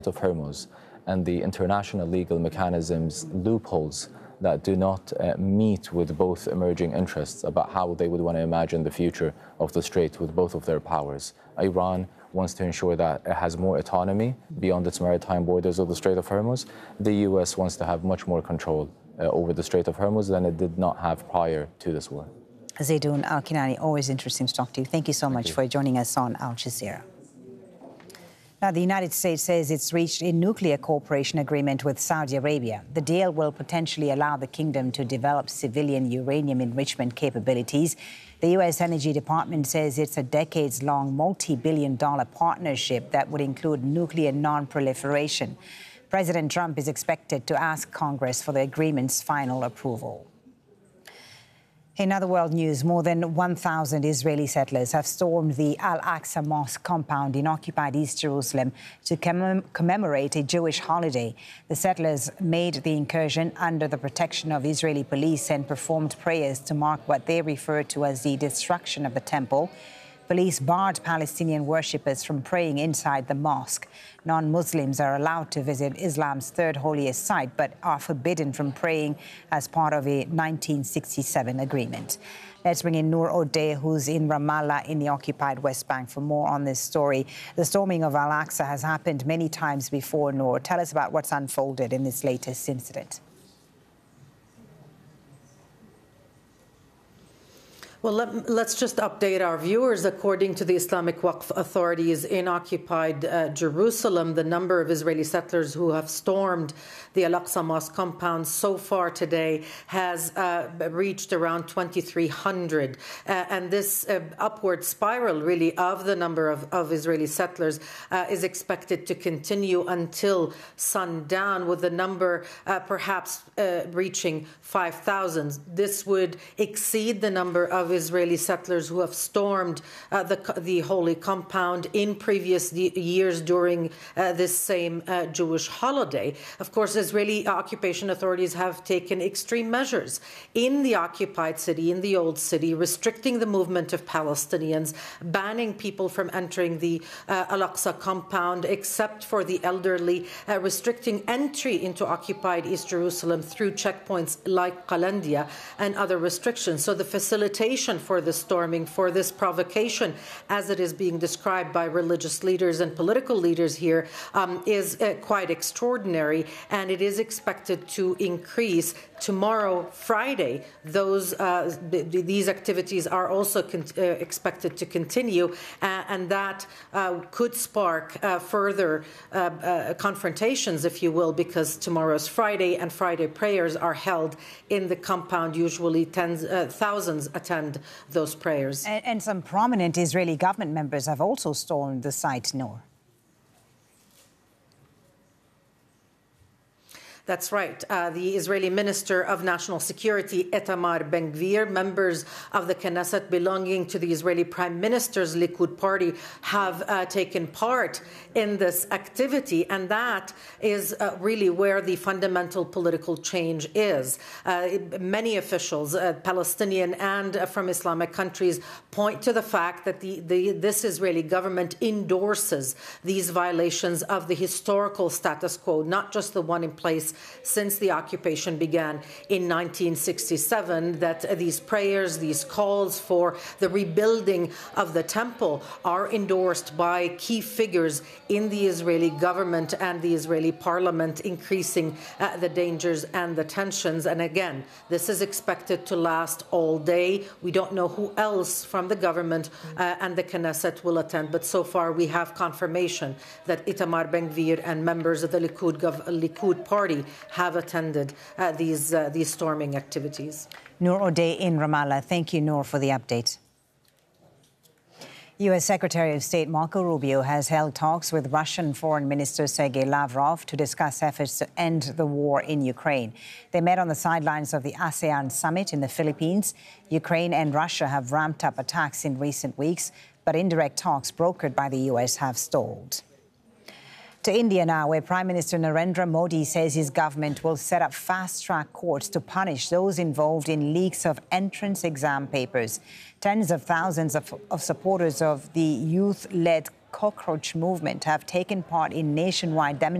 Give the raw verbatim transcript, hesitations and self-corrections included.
of Hormuz and the international legal mechanisms loopholes that do not uh, meet with both emerging interests about how they would want to imagine the future of the Strait with both of their powers. Iran wants to ensure that it has more autonomy beyond its maritime borders of the Strait of Hormuz. The U S wants to have much more control uh, over the Strait of Hormuz than it did not have prior to this war. Zaydoun Al-Kinani, always interesting to talk to you. Thank you so Thank much you. for joining us on Al Jazeera. Now, the United States says it's reached a nuclear cooperation agreement with Saudi Arabia. The deal will potentially allow the kingdom to develop civilian uranium enrichment capabilities. The U S Energy Department says it's a decades-long, multi-billion dollar partnership that would include nuclear non-proliferation. President Trump is expected to ask Congress for the agreement's final approval. In other world news, more than one thousand Israeli settlers have stormed the Al-Aqsa Mosque compound in occupied East Jerusalem to commem commemorate a Jewish holiday. The settlers made the incursion under the protection of Israeli police and performed prayers to mark what they refer to as the destruction of the temple. Police barred Palestinian worshippers from praying inside the mosque. Non-Muslims are allowed to visit Islam's third holiest site, but are forbidden from praying as part of a nineteen sixty-seven agreement. Let's bring in Noor O'Day, who's in Ramallah in the occupied West Bank, for more on this story. The storming of Al-Aqsa has happened many times before, Noor. Tell us about what's unfolded in this latest incident. Well, let, let's just update our viewers. According to the Islamic Waqf authorities in occupied uh, Jerusalem, the number of Israeli settlers who have stormed the Al-Aqsa Mosque compound so far today has uh, reached around twenty-three hundred. Uh, and this uh, upward spiral, really, of the number of, of Israeli settlers uh, is expected to continue until sundown, with the number uh, perhaps uh, reaching five thousand. This would exceed the number of Israeli settlers who have stormed uh, the, the holy compound in previous years during uh, this same uh, Jewish holiday. Of course, Israeli occupation authorities have taken extreme measures in the occupied city, in the old city, restricting the movement of Palestinians, banning people from entering the uh, Al-Aqsa compound except for the elderly, uh, restricting entry into occupied East Jerusalem through checkpoints like Qalandia, and other restrictions. So the facilitation for the storming, for this provocation, as it is being described by religious leaders and political leaders here, um, is uh, quite extraordinary, and it is expected to increase tomorrow, Friday. Those uh, th these activities are also con uh, expected to continue, uh, and that uh, could spark uh, further uh, uh, confrontations, if you will, because tomorrow's Friday and Friday prayers are held in the compound. Usually tens, uh, thousands attend those prayers. And, and some prominent Israeli government members have also stormed the site, Noor. That's right. Uh, the Israeli Minister of National Security, Itamar Ben-Gvir, members of the Knesset belonging to the Israeli Prime Minister's Likud party have uh, taken part in this activity, and that is uh, really where the fundamental political change is. Uh, many officials, uh, Palestinian and uh, from Islamic countries, point to the fact that the, the, this Israeli government endorses these violations of the historical status quo, not just the one in place since the occupation began in nineteen sixty-seven, that these prayers, these calls for the rebuilding of the temple are endorsed by key figures in the Israeli government and the Israeli parliament, increasing uh, the dangers and the tensions. And again, this is expected to last all day. We don't know who else from the government uh, and the Knesset will attend, but so far we have confirmation that Itamar Ben-Gvir and members of the Likud, Likud party have attended uh, these, uh, these storming activities. Noor O'Day in Ramallah. Thank you, Noor, for the update. U S Secretary of State Marco Rubio has held talks with Russian Foreign Minister Sergei Lavrov to discuss efforts to end the war in Ukraine. They met on the sidelines of the ASEAN summit in the Philippines. Ukraine and Russia have ramped up attacks in recent weeks, but indirect talks brokered by the U S have stalled. To India now, where Prime Minister Narendra Modi says his government will set up fast-track courts to punish those involved in leaks of entrance exam papers. Tens of thousands of, of supporters of the youth-led cockroach movement have taken part in nationwide demonstrations